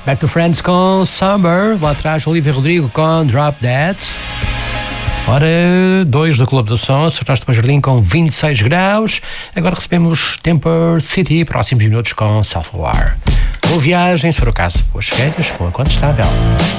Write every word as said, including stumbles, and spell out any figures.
Back to Friends com Summer. Lá atrás, Olivia Rodrigo com Drop Dead. Ora, dois do Clube do Som, Sertaço do Jardim com vinte e seis graus. Agora recebemos Temper City, próximos minutos com Self-Aware. Boa viagem, se for o caso, boas férias com a Conta Estável.